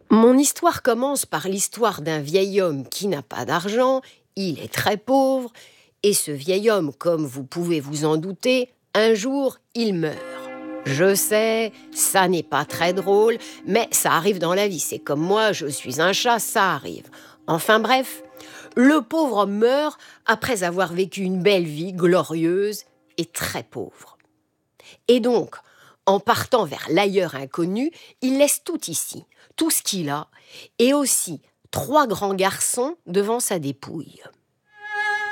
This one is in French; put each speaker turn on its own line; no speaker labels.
Mon histoire commence par l'histoire d'un vieil homme qui n'a pas d'argent, il est très pauvre, et ce vieil homme, comme vous pouvez vous en douter, un jour, il meurt. Je sais, ça n'est pas très drôle, mais ça arrive dans la vie. C'est comme moi, je suis un chat, ça arrive. Enfin bref, le pauvre homme meurt après avoir vécu une belle vie glorieuse et très pauvre. Et donc, en partant vers l'ailleurs inconnu, il laisse tout ici, tout ce qu'il a, et aussi 3 grands garçons devant sa dépouille.